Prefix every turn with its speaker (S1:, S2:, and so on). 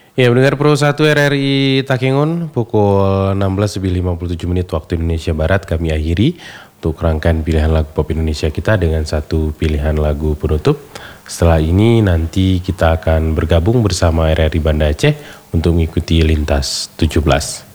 S1: Ya, mendengar Pro 1 RRI Takengon pukul 16:57 waktu Indonesia Barat kami akhiri untuk rangkaian pilihan lagu pop Indonesia kita dengan satu pilihan lagu penutup. Setelah ini nanti kita akan bergabung bersama RRI Banda Aceh untuk mengikuti Lintas 17.